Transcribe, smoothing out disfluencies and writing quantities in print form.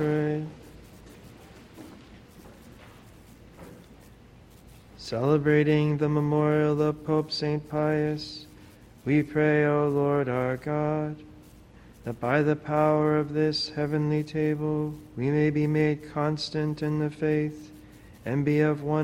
pray. Celebrating the memorial of Pope St. Pius, we pray, O Lord our God, that by the power of this heavenly table we may be made constant in the faith and be of one